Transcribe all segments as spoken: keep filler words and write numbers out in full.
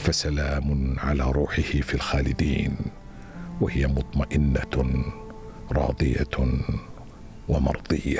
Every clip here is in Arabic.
فسلام على روحه في الخالدين، وهي مطمئنة راضية ومرضية.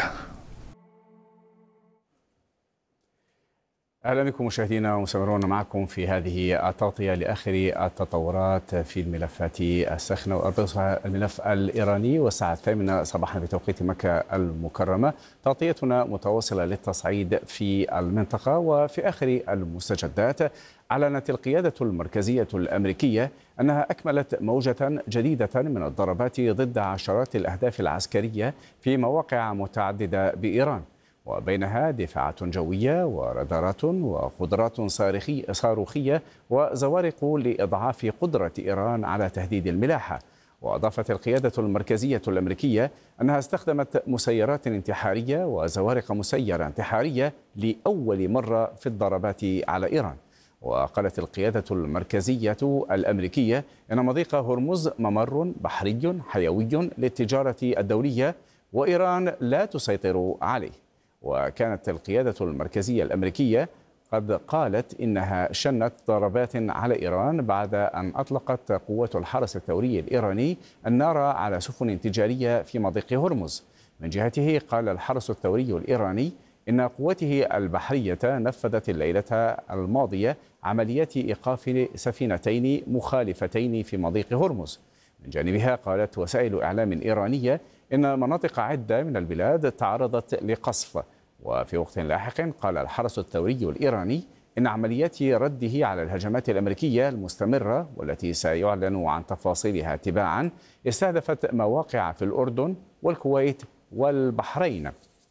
أهلا بكم مشاهدينا ومستمرون معكم في هذه التغطية لآخر التطورات في الملفات الساخنة، وأبرزها الملف الإيراني والساعة الثامنة صباحا بتوقيت مكة المكرمة. تغطيتنا متواصلة للتصعيد في المنطقة. وفي آخر المستجدات، أعلنت القيادة المركزية الأمريكية أنها أكملت موجة جديدة من الضربات ضد عشرات الأهداف العسكرية في مواقع متعددة بإيران، وبينها دفاعات جوية ورادارات وقدرات صاروخي صاروخية وزوارق لإضعاف قدرة إيران على تهديد الملاحة. وأضافت القيادة المركزية الأمريكية أنها استخدمت مسيرات انتحارية وزوارق مسيرة انتحارية لأول مرة في الضربات على إيران. وقالت القيادة المركزية الأمريكية أن مضيق هرمز ممر بحري حيوي للتجارة الدولية، وإيران لا تسيطر عليه. وكانت القيادة المركزية الأمريكية قد قالت إنها شنت ضربات على إيران بعد أن أطلقت قوات الحرس الثوري الإيراني النار على سفن تجارية في مضيق هرمز. من جهته، قال الحرس الثوري الإيراني إن قوته البحرية نفذت الليلة الماضية عمليات إيقاف سفينتين مخالفتين في مضيق هرمز. من جانبها، قالت وسائل إعلام إيرانية إن مناطق عدة من البلاد تعرضت لقصف. وفي وقت لاحق، قال الحرس الثوري الإيراني إن عمليات رده على الهجمات الأمريكية المستمرة والتي سيعلن عن تفاصيلها تباعا استهدفت مواقع في الأردن والكويت والبحرين.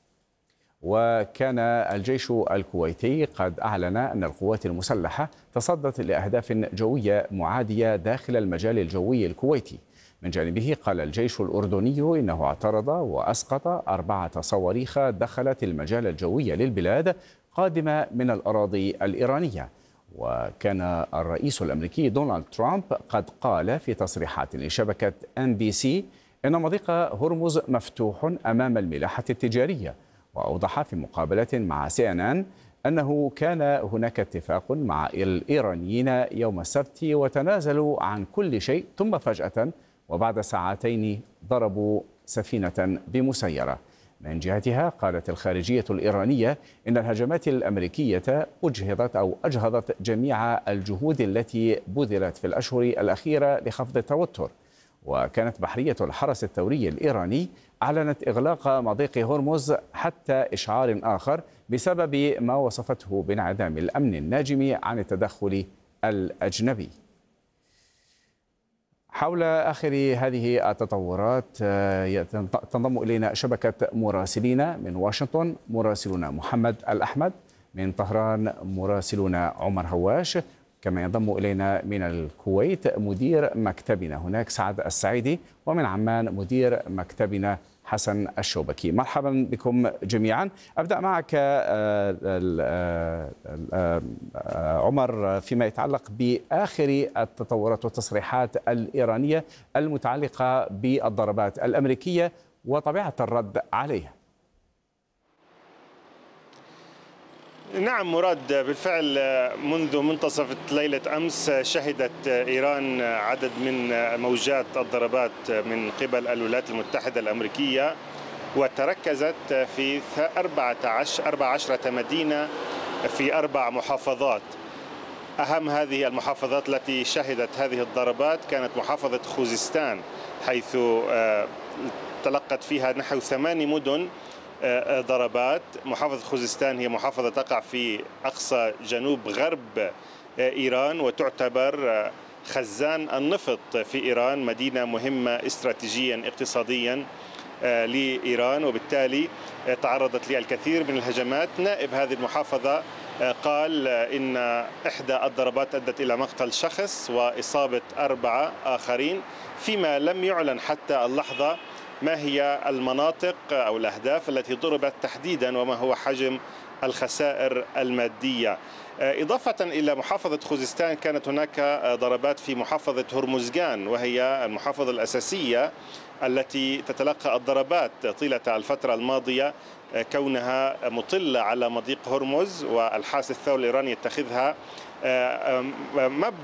وكان الجيش الكويتي قد أعلن أن القوات المسلحة تصدت لأهداف جوية معادية داخل المجال الجوي الكويتي. من جانبه، قال الجيش الأردني إنه اعترض وأسقط أربعة صواريخ دخلت المجال الجوي للبلاد قادمة من الأراضي الإيرانية. وكان الرئيس الأمريكي دونالد ترامب قد قال في تصريحات لشبكة إن بي سي إن مضيق هرمز مفتوح أمام الملاحة التجارية. وأوضح في مقابلة مع سي إن إن أنه كان هناك اتفاق مع الإيرانيين يوم السبت وتنازلوا عن كل شيء، ثم فجأة وبعد ساعتين ضربوا سفينة بمسيرة. من جهتها، قالت الخارجية الإيرانية إن الهجمات الأمريكية أجهضت أو أجهضت جميع الجهود التي بذلت في الأشهر الأخيرة لخفض التوتر. وكانت بحرية الحرس الثوري الإيراني أعلنت إغلاق مضيق هرمز حتى إشعار آخر بسبب ما وصفته بانعدام الأمن الناجم عن التدخل الأجنبي. حول آخر هذه التطورات تنضم إلينا شبكة مراسلين من واشنطن، مراسلنا محمد الأحمد، من طهران مراسلنا عمر هواش، كما ينضم إلينا من الكويت مدير مكتبنا هناك سعد السعيدي، ومن عمان مدير مكتبنا حسن الشوبكي. مرحبا بكم جميعا. أبدأ معك عمر فيما يتعلق بآخر التطورات والتصريحات الإيرانية المتعلقة بالضربات الأمريكية وطبيعة الرد عليها. نعم مراد، بالفعل منذ منتصف ليلة أمس شهدت إيران عدد من موجات الضربات من قبل الولايات المتحدة الأمريكية، وتركزت في أربعة عشر مدينة في أربع محافظات. أهم هذه المحافظات التي شهدت هذه الضربات كانت محافظة خوزستان، حيث تلقت فيها نحو ثماني مدن ضربات. محافظة خوزستان هي محافظة تقع في أقصى جنوب غرب إيران، وتعتبر خزان النفط في إيران، مدينة مهمة استراتيجيا اقتصاديا لإيران، وبالتالي تعرضت للكثير من الهجمات. نائب هذه المحافظة قال إن إحدى الضربات أدت إلى مقتل شخص وإصابة أربعة آخرين، فيما لم يعلن حتى اللحظة ما هي المناطق أو الأهداف التي ضربت تحديدا وما هو حجم الخسائر المادية. إضافة إلى محافظة خوزستان، كانت هناك ضربات في محافظة هرمزغان، وهي المحافظة الأساسية التي تتلقى الضربات طيلة الفترة الماضية، كونها مطلة على مضيق هرمز، والحرس الثوري الإيراني يتخذها